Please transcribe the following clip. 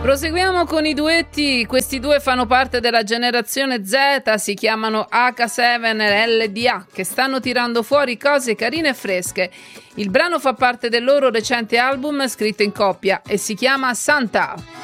Proseguiamo con i duetti. Questi due fanno parte della generazione Z, si chiamano H7 e LDA, che stanno tirando fuori cose carine e fresche. Il brano fa parte del loro recente album scritto in coppia e si chiama Santa.